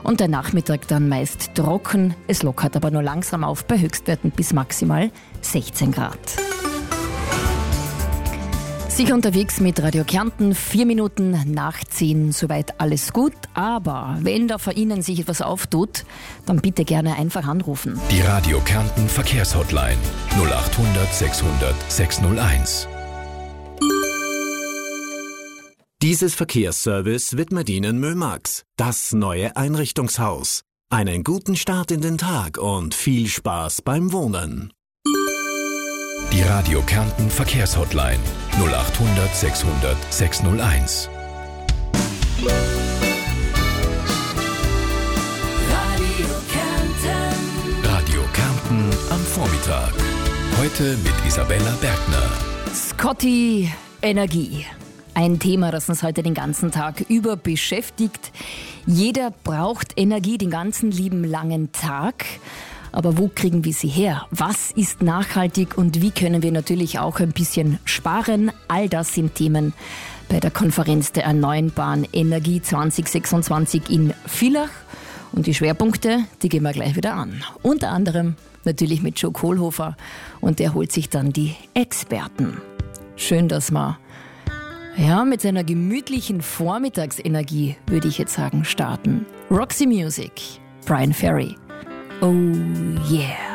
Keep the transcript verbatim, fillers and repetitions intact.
und der Nachmittag dann meist trocken. Es lockert aber nur langsam auf bei Höchstwerten bis maximal sechzehn Grad. Sicher unterwegs mit Radio Kärnten, vier Minuten nach zehn, soweit alles gut. Aber wenn da vor Ihnen sich etwas auftut, dann bitte gerne einfach anrufen. Die Radio Kärnten Verkehrshotline null achthundert sechshundert sechshunderteins. Dieses Verkehrsservice widmet Ihnen Mömax, das neue Einrichtungshaus. Einen guten Start in den Tag und viel Spaß beim Wohnen. Die Radio Kärnten Verkehrshotline null achthundert sechshundert sechshunderteins. Radio Kärnten. Radio Kärnten am Vormittag. Heute mit Isabella Bergner. Scotty Energie. Ein Thema, das uns heute den ganzen Tag über beschäftigt. Jeder braucht Energie den ganzen lieben langen Tag. Aber wo kriegen wir sie her? Was ist nachhaltig und wie können wir natürlich auch ein bisschen sparen? All das sind Themen bei der Konferenz der Erneuerbaren Energie zwanzig sechsundzwanzig in Villach. Und die Schwerpunkte, die gehen wir gleich wieder an. Unter anderem natürlich mit Joe Kohlhofer und der holt sich dann die Experten. Schön, dass man ja, mit seiner gemütlichen Vormittagsenergie, würde ich jetzt sagen, starten. Roxy Music, Brian Ferry. Oh yeah.